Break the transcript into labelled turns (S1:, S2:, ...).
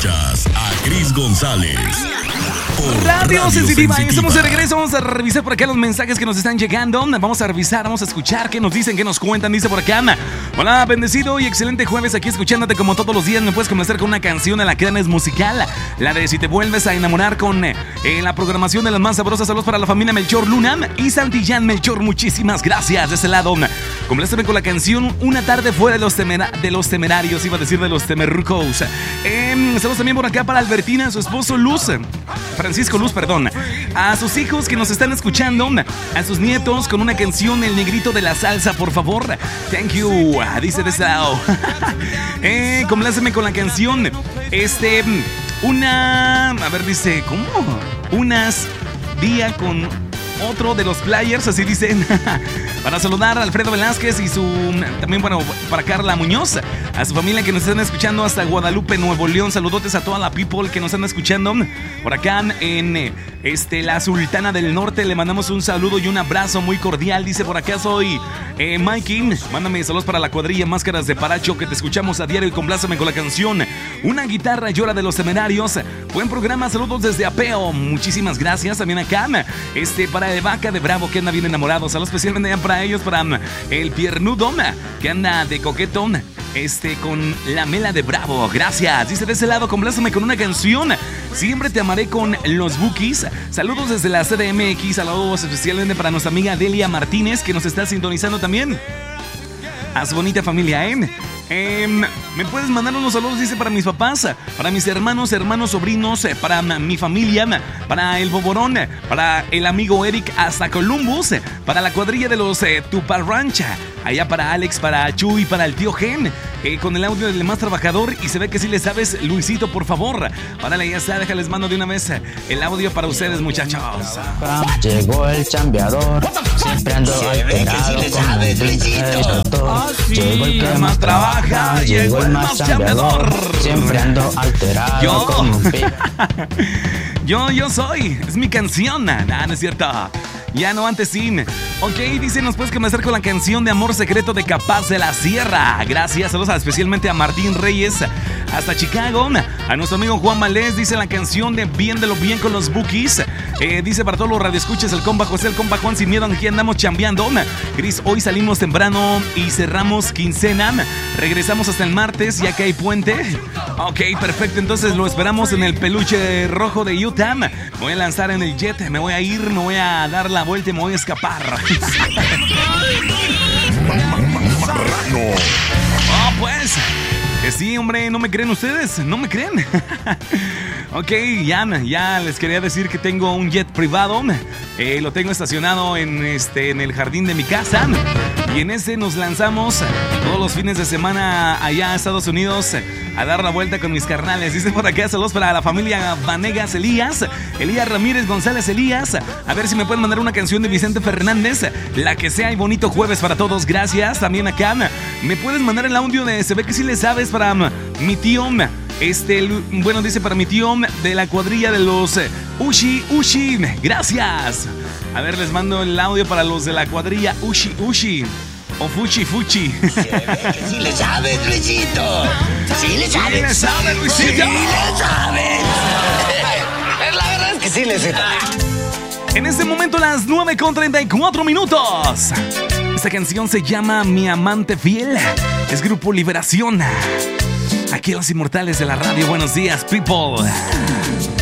S1: Escuchas a Cris González por
S2: Radio Sensitiva. Y estamos de regreso. Vamos a revisar por acá los mensajes que nos están llegando. Vamos a revisar, vamos a escuchar qué nos dicen, qué nos cuentan. Dice por acá: hola, bendecido y excelente jueves aquí escuchándote como todos los días. Me puedes complacer con una canción de la que es musical, la de Si te vuelves a enamorar, con la programación de las más sabrosas. Saludos para la familia Melchor Luna y Santillán Melchor. Muchísimas gracias de ese lado. Compláceme con la canción Una tarde fuera de los temerarios, iba a decir de los temerrucos. Saludos también por acá para Albertina, su esposo Francisco Luz, perdón. A sus hijos que nos están escuchando, a sus nietos, con una canción El Negrito de la Salsa, por favor. Thank you, dice de ese lado. Compláceme con la canción a ver, dice, ¿cómo? Unas día con otro de los players, así dicen. Para saludar a Alfredo Velázquez y también, bueno, para Carla Muñoz, a su familia que nos están escuchando hasta Guadalupe, Nuevo León. Saludotes a toda la people que nos están escuchando por acá en la Sultana del Norte. Le mandamos un saludo y un abrazo muy cordial. Dice por acá: soy Mikey, mándame saludos para la cuadrilla Máscaras de Paracho, que te escuchamos a diario, y complázame con la canción Una guitarra llora de los temerarios. Buen programa, saludos desde Apeo. Muchísimas gracias. También acá para el Vaca de Bravo, que anda bien enamorado. Saludos especialmente para ellos, para el Piernudo, que anda de coquetón con la Mela de Bravo. Gracias. Dice de ese lado: complázame con una canción Siempre te amaré, con los Bookies. Saludos desde la CDMX. Saludos especialmente para nuestra amiga Delia Martínez, que nos está sintonizando también. A su bonita familia, ¿me puedes mandar unos saludos? Dice, para mis papás, para mis hermanos, sobrinos, para mi familia, para el Boborón, para el amigo Eric hasta Columbus, para la cuadrilla de los Tuparrancha, allá para Alex, para Chuy, para el tío Gen, con el audio del más trabajador. Y se ve que sí le sabes, Luisito, por favor. Párale, ya está, déjales mando de una vez el audio para ustedes, muchachos.
S3: Llegó el chambeador, siempre ando alterado, sí sabes, Luisito. Llegó el que más trabaja, llegó el más chambeador, siempre ando alterado como un pico.
S2: Yo soy, es mi canción. No es cierto. Ya no, antes sí. Ok, dice, nos puedes comenzar con la canción de Amor Secreto de Capaz de la Sierra. Gracias, saludos especialmente a Martín Reyes hasta Chicago. A nuestro amigo Juan Malés, dice la canción de Bien de lo Bien con los Bookies. Dice para todos los radioescuchas, el compa José, el compa Juan, sin miedo, aquí andamos chambeando. Cris, hoy salimos temprano y cerramos quincena. Regresamos hasta el martes, ya que hay puente. Ok, perfecto, entonces lo esperamos en el peluche rojo de Utah. Me voy a lanzar en el jet, me voy a ir, me voy a dar la vuelta y me voy a escapar. Oh, pues, que sí, hombre, ¿no me creen ustedes? ¿No me creen? Ok, ya les quería decir que tengo un jet privado. Lo tengo estacionado en el jardín de mi casa. Y en ese nos lanzamos todos los fines de semana allá a Estados Unidos a dar la vuelta con mis carnales. Dice por acá, saludos para la familia Vanegas Elías Ramírez González Elías. A ver si me pueden mandar una canción de Vicente Fernández, la que sea, y bonito jueves para todos. Gracias. También acá me puedes mandar el audio de Se ve que sí le sabes, para mi tío. Bueno, dice para mi tío de la cuadrilla de los Ushi. Gracias. A ver, les mando el audio para los de la cuadrilla Ushi o Fuchi.
S4: Se ve que sí le sabes, Luisito. Sí le sabes.
S2: Sí le sabes, Luisito.
S4: Sí le sabes. La verdad es que sí le sabes.
S2: En este momento, las 9:34. Esta canción se llama Mi Amante Fiel. Es Grupo Liberación. Aquí los inmortales de la radio. Buenos días, people.